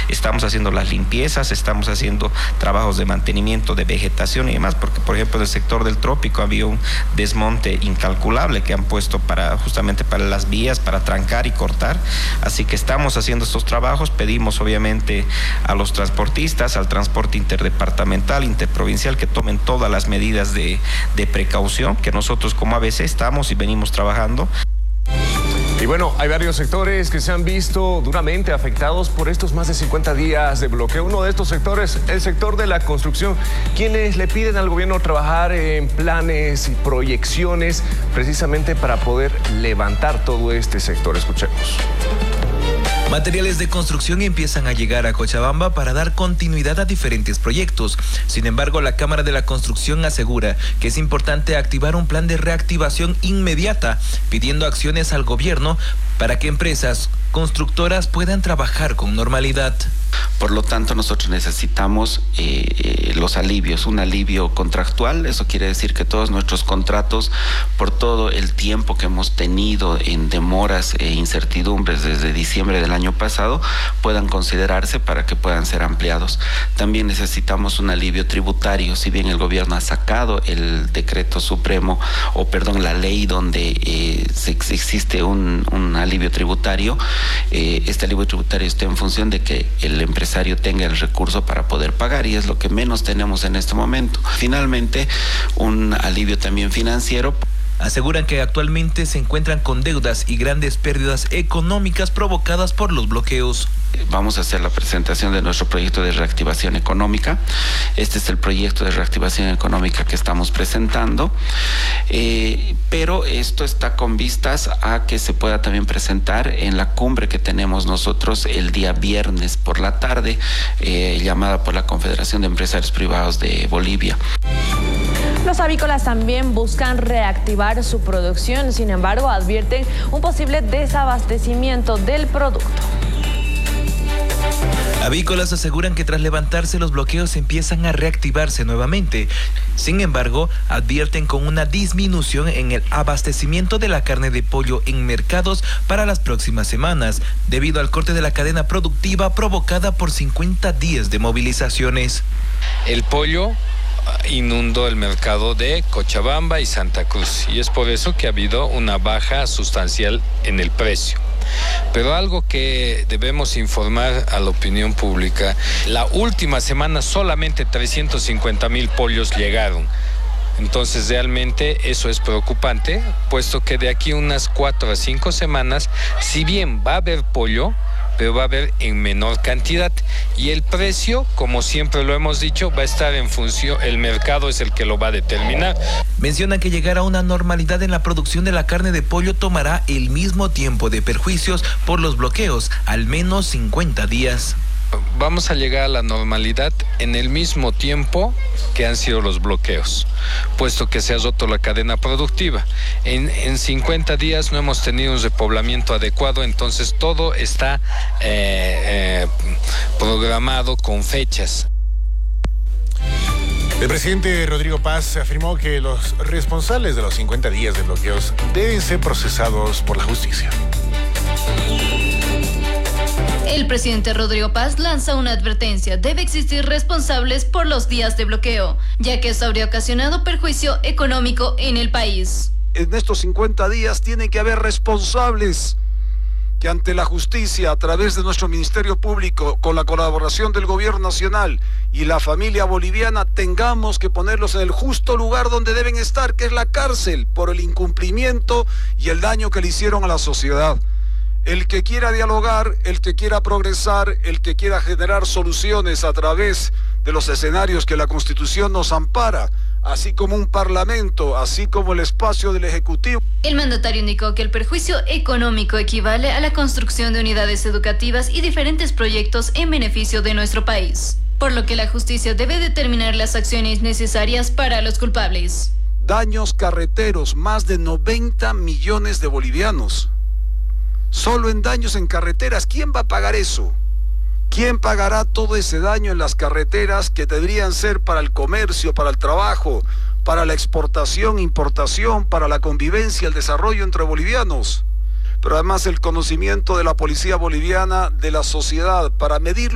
estamos haciendo las limpiezas, estamos haciendo trabajos de mantenimiento de vegetación y demás, porque por ejemplo en el sector del trópico había un desmonte incalculable que han puesto justamente para las vías, para trancar y cortar, así que estamos haciendo estos trabajos. Pedimos obviamente a los transportistas, al transporte interdepartamental, interprovincial, que tomen todas las medidas de precaución que nosotros como ABC estamos y venimos trabajando. Y bueno, hay varios sectores que se han visto duramente afectados por estos más de 50 días de bloqueo. Uno de estos sectores, el sector de la construcción, quienes le piden al gobierno trabajar en planes y proyecciones precisamente para poder levantar todo este sector. Escuchemos. Materiales de construcción empiezan a llegar a Cochabamba para dar continuidad a diferentes proyectos. Sin embargo, la Cámara de la Construcción asegura que es importante activar un plan de reactivación inmediata, pidiendo acciones al gobierno para que empresas constructoras puedan trabajar con normalidad. Por lo tanto, nosotros necesitamos los alivios, un alivio contractual. Eso quiere decir que todos nuestros contratos, por todo el tiempo que hemos tenido en demoras e incertidumbres desde diciembre del año pasado, puedan considerarse para que puedan ser ampliados. También necesitamos un alivio tributario. Si bien el gobierno ha sacado el decreto supremo, la ley donde existe un alivio tributario, este alivio tributario está en función de que el empresario tenga el recurso para poder pagar, y es lo que menos tenemos en este momento. Finalmente, un alivio también financiero. Aseguran que actualmente se encuentran con deudas y grandes pérdidas económicas provocadas por los bloqueos. Vamos a hacer la presentación de nuestro proyecto de reactivación económica. Este es el proyecto de reactivación económica que estamos presentando, pero esto está con vistas a que se pueda también presentar en la cumbre que tenemos nosotros el día viernes por la tarde, llamada por la Confederación de Empresarios Privados de Bolivia. Los avícolas también buscan reactivar su producción, sin embargo, advierten un posible desabastecimiento del producto. Avícolas aseguran que tras levantarse los bloqueos empiezan a reactivarse nuevamente. Sin embargo, advierten con una disminución en el abastecimiento de la carne de pollo en mercados para las próximas semanas, debido al corte de la cadena productiva provocada por 50 días de movilizaciones. El pollo inundó el mercado de Cochabamba y Santa Cruz, y es por eso que ha habido una baja sustancial en el precio. Pero algo que debemos informar a la opinión pública: la última semana solamente 350,000 pollos llegaron. Entonces realmente eso es preocupante, puesto que de aquí unas 4 a 5 semanas, si bien va a haber pollo, pero va a haber en menor cantidad, y el precio, como siempre lo hemos dicho, va a estar en función, el mercado es el que lo va a determinar. Mencionan que llegar a una normalidad en la producción de la carne de pollo tomará el mismo tiempo de perjuicios por los bloqueos, al menos 50 días. Vamos a llegar a la normalidad en el mismo tiempo que han sido los bloqueos, puesto que se ha roto la cadena productiva. En 50 días no hemos tenido un repoblamiento adecuado, entonces todo está programado con fechas. El presidente Rodrigo Paz afirmó que los responsables de los 50 días de bloqueos deben ser procesados por la justicia. El presidente Rodrigo Paz lanza una advertencia: debe existir responsables por los días de bloqueo, ya que esto habría ocasionado perjuicio económico en el país. En estos 50 días tiene que haber responsables que ante la justicia, a través de nuestro Ministerio Público, con la colaboración del Gobierno Nacional y la familia boliviana, tengamos que ponerlos en el justo lugar donde deben estar, que es la cárcel, por el incumplimiento y el daño que le hicieron a la sociedad. El que quiera dialogar, el que quiera progresar, el que quiera generar soluciones a través de los escenarios que la Constitución nos ampara, así como un parlamento, así como el espacio del Ejecutivo. El mandatario indicó que el perjuicio económico equivale a la construcción de unidades educativas y diferentes proyectos en beneficio de nuestro país, por lo que la justicia debe determinar las acciones necesarias para los culpables. Daños carreteros, más de 90 millones de bolivianos. Solo en daños en carreteras, ¿quién va a pagar eso? ¿Quién pagará todo ese daño en las carreteras que deberían ser para el comercio, para el trabajo, para la exportación, importación, para la convivencia, el desarrollo entre bolivianos? Pero además el conocimiento de la policía boliviana, de la sociedad, para medir